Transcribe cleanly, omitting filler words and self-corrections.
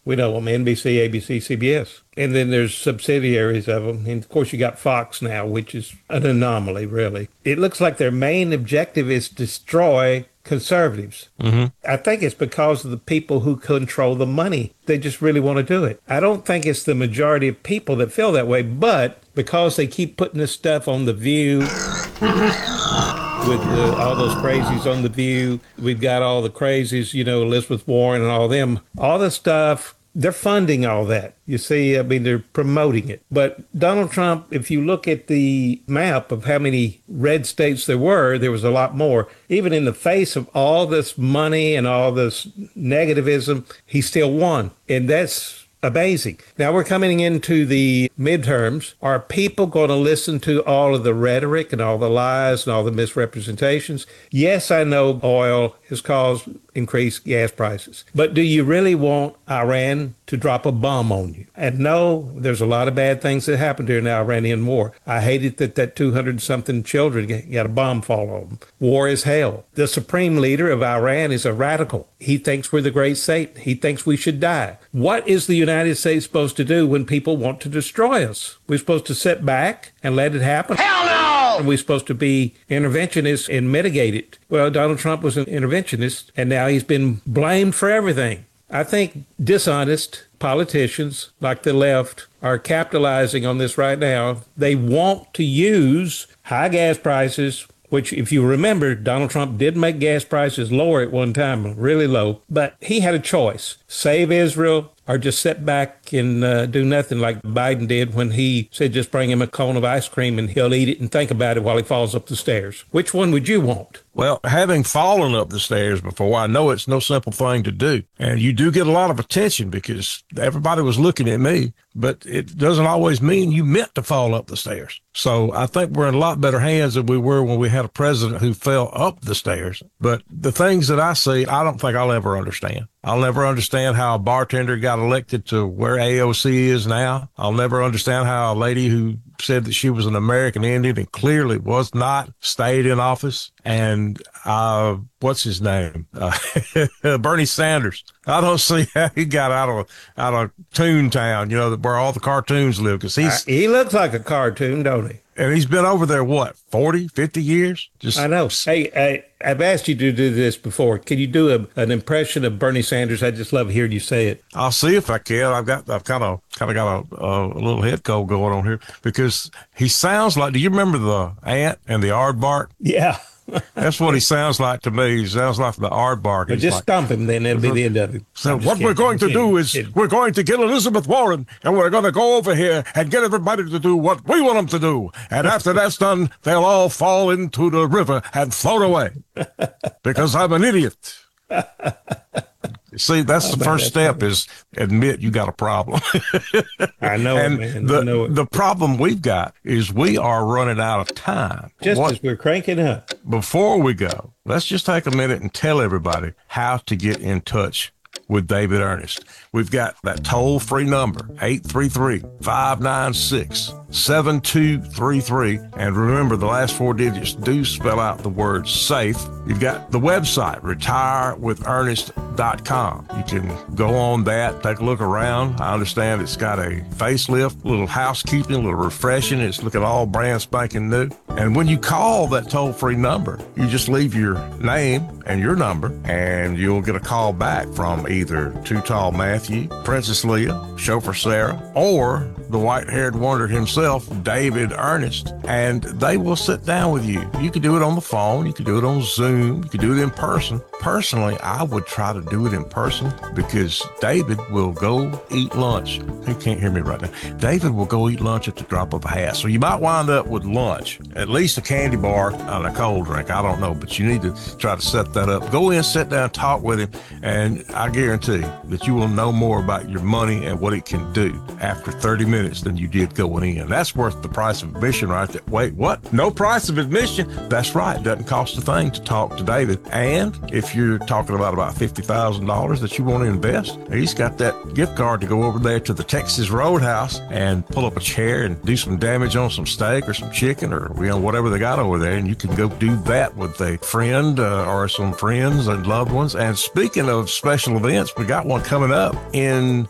We know them, NBC, ABC, CBS. And then there's subsidiaries of them. And of course, you got Fox now, which is an anomaly, really. It looks like their main objective is destroy conservatives. I think it's because of the people who control the money. They just really want to do it. I don't think it's the majority of people that feel that way, but because they keep putting this stuff on The View, with all those crazies on The View, we've got all the crazies, Elizabeth Warren and all them, all the stuff. They're funding all that. You see, I mean, they're promoting it. But Donald Trump, if you look at the map of how many red states there was a lot more. Even in the face of all this money and all this negativism, he still won. And that's amazing. Now we're coming into the midterms. Are people going to listen to all of the rhetoric and all the lies and all the misrepresentations? Yes, I know oil has caused increased gas prices, but do you really want Iran to drop a bomb on you? And no, there's a lot of bad things that happened during the Iranian war. I hated that 200-something children got a bomb fall on them. War is hell. The supreme leader of Iran is a radical. He thinks we're the great Satan. He thinks we should die. What is the United States supposed to do when people want to destroy us? We're supposed to sit back and let it happen? Hell no! Are we supposed to be interventionists and mitigate it? Well, Donald Trump was an interventionist, and now he's been blamed for everything. I think dishonest politicians like the left are capitalizing on this right now. They want to use high gas prices, which, if you remember, Donald Trump did make gas prices lower at one time, really low, but he had a choice: save Israel or just sit back and do nothing like Biden did when he said just bring him a cone of ice cream and he'll eat it and think about it while he falls up the stairs. Which one would you want? Well, having fallen up the stairs before, I know it's no simple thing to do. And you do get a lot of attention because everybody was looking at me, but it doesn't always mean you meant to fall up the stairs. So I think we're in a lot better hands than we were when we had a president who fell up the stairs. But the things that I see, I don't think I'll ever understand. I'll never understand how a bartender got elected to where AOC is now. I'll never understand how a lady who said that she was an American Indian and clearly was not stayed in office. And what's his name? Bernie Sanders. I don't see how he got out of Toontown, where all the cartoons live, because he looks like a cartoon, don't he? And he's been over there, 40, 50 years? I know. Hey, I've asked you to do this before. Can you do an impression of Bernie Sanders? I just love hearing you say it. I'll see if I can. I've kind of got a little head cold going on here because he sounds like, do you remember the ant and the aardvark? Yeah. That's what he sounds like to me. He sounds like the aardvark. But just stomp him, then it'll be the end of it. So what we're going to do is we're going to get Elizabeth Warren, and we're going to go over here and get everybody to do what we want them to do. And after that's done, they'll all fall into the river and float away because I'm an idiot. See, that's the first step is admit you got a problem. I know and it, man. I know it. The problem we've got is we are running out of time. As we're cranking up. Before we go, let's just take a minute and tell everybody how to get in touch with David Ernest. We've got that toll-free number, 833-596-7233. And remember, the last 4 digits do spell out the word SAFE. You've got the website, retirewithernest.com. You can go on that, take a look around. I understand it's got a facelift, a little housekeeping, a little refreshing. It's looking all brand spanking new. And when you call that toll-free number, you just leave your name and your number, and you'll get a call back from either Too Tall Matthew, Princess Leah, Chauffeur Sarah, or the white-haired wonder himself, David Ernest, and they will sit down with you. You can do it on the phone. You can do it on Zoom. You can do it in person. Personally, I would try to do it in person because David will go eat lunch. You can't hear me right now. David will go eat lunch at the drop of a hat. So you might wind up with lunch, at least a candy bar and a cold drink. I don't know, but you need to try to set that up. Go in, sit down, talk with him, and I guarantee that you will know more about your money and what it can do after 30 minutes than you did going in. That's worth the price of admission right there. Wait, what? No price of admission? That's right. It doesn't cost a thing to talk to David. And if you're talking about $50,000 that you want to invest, he's got that gift card to go over there to the Texas Roadhouse and pull up a chair and do some damage on some steak or some chicken or whatever they got over there. And you can go do that with a friend or some friends and loved ones. And speaking of special events, we got one coming up in